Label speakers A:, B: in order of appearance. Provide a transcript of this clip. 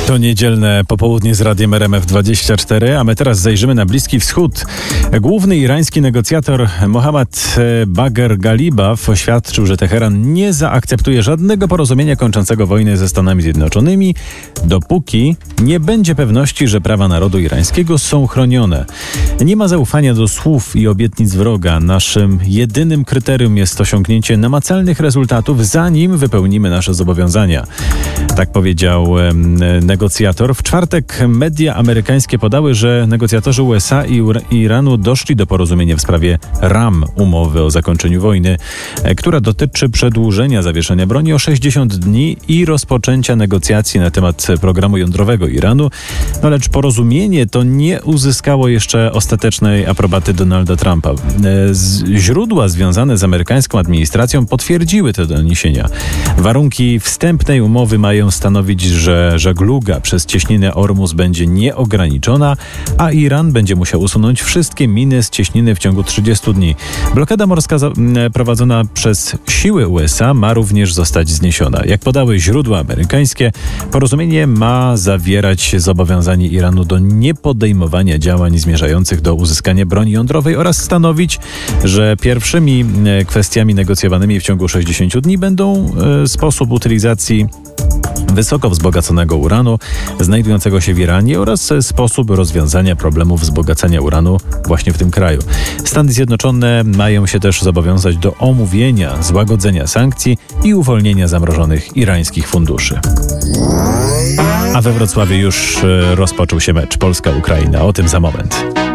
A: To niedzielne popołudnie z radiem RMF24, a my teraz zajrzymy na Bliski Wschód. Główny irański negocjator Mohammad Bagher Ghalibaf oświadczył, że Teheran nie zaakceptuje żadnego porozumienia kończącego wojnę ze Stanami Zjednoczonymi, dopóki nie będzie pewności, że prawa narodu irańskiego są chronione. Nie ma zaufania do słów i obietnic wroga. Naszym jedynym kryterium jest osiągnięcie namacalnych rezultatów, zanim wypełnimy nasze zobowiązania. Tak powiedział negocjator. W czwartek media amerykańskie podały, że negocjatorzy USA i Iranu doszli do porozumienia w sprawie ram umowy o zakończeniu wojny, która dotyczy przedłużenia zawieszenia broni o 60 dni i rozpoczęcia negocjacji na temat programu jądrowego Iranu. No lecz porozumienie to nie uzyskało jeszcze ostatecznej aprobaty Donalda Trumpa. Źródła związane z amerykańską administracją potwierdziły te doniesienia. Warunki wstępnej umowy mają stanowić, że żegluga przez cieśninę Ormus będzie nieograniczona, a Iran będzie musiał usunąć wszystkie miny z cieśniny w ciągu 30 dni. Blokada morska prowadzona przez siły USA ma również zostać zniesiona. Jak podały źródła amerykańskie, porozumienie ma zawierać zobowiązanie Iranu do niepodejmowania działań zmierzających do uzyskania broni jądrowej oraz stanowić, że pierwszymi kwestiami negocjowanymi w ciągu 60 dni będą sposób utylizacji wysoko wzbogaconego uranu znajdującego się w Iranie oraz sposób rozwiązania problemów wzbogacania uranu właśnie w tym kraju. Stany Zjednoczone mają się też zobowiązać do omówienia złagodzenia sankcji i uwolnienia zamrożonych irańskich funduszy. A we Wrocławiu już rozpoczął się mecz Polska-Ukraina. O tym za moment.